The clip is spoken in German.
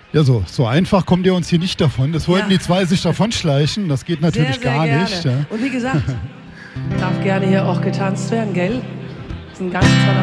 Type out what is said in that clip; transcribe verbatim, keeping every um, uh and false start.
Ja, so, so einfach kommt ihr uns hier nicht davon. Das wollten Ja. die zwei sich davonschleichen. Das geht natürlich sehr, sehr gar gerne. nicht. Ja. Und wie gesagt, darf gerne hier auch getanzt werden, gell? Das ist ein ganz toller